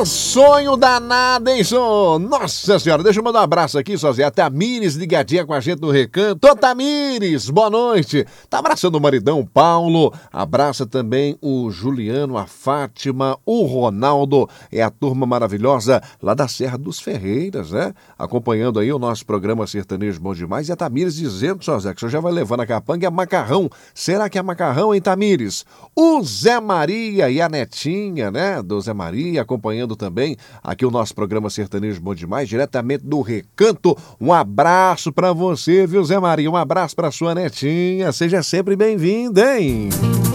Ô, sonho danado, hein, som? Nossa senhora, deixa eu mandar um abraço aqui, sozinha. A Tamires ligadinha com a gente no Recanto. Ô, Tamires, boa noite. Tá abraçando o maridão Paulo. Abraça também o Juliano, a Fátima, o Ronaldo. É a turma maravilhosa lá da Serra dos Ferreiras, né? Acompanhando aí o nosso programa Sertanejo Bom Demais. E a Tamires dizendo, sozinha, que o senhor já vai levando a capanga e a macarrão. Será que é macarrão, hein, Tamires? O Zé Maria e a netinha, né, do Zé Maria, acompanhando também aqui o nosso programa Sertanejo Bom Demais, diretamente do Recanto. Um abraço pra você, viu, Zé Maria? Um abraço pra sua netinha. Seja sempre bem-vinda, hein?